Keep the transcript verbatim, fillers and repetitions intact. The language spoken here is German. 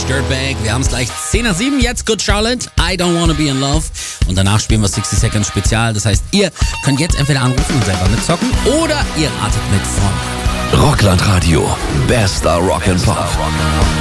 Dirtbag. Wir haben es gleich zehn nach sieben. Jetzt Good Charlotte, I Don't Wanna Be in Love. Und danach spielen wir sixty Seconds Spezial. Das heißt, ihr könnt jetzt entweder anrufen und selber mitzocken oder ihr ratet mit vorne. Rockland Radio. Bester Rock and Pop.